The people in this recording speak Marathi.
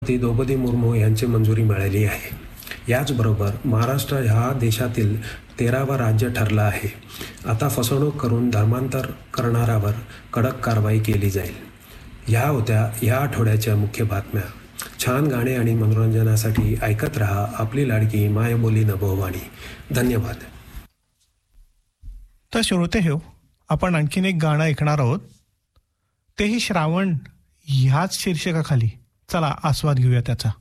ती द्रौपदी मुर्मू यांची मंजुरी मिळाली आहे. याचबरोबर महाराष्ट्र हा देशातील 13वा राज्य ठरला आहे. आता फसवणूक करून धर्मांतर करणाऱ्यावर कडक कारवाई केली जाईल. ह्या होत्या ह्या आठवड्याच्या मुख्य बातम्या. छान गाणे आणि मनोरंजनासाठी ऐकत रहा आपली लाडकी मायबोली नभोवाणी. धन्यवाद. तर श्रोते हो, आपण आणखीन एक गाणं ऐकणार आहोत, तेही श्रावण ह्याच शीर्षकाखाली. चला आस्वाद घेऊया त्याचा.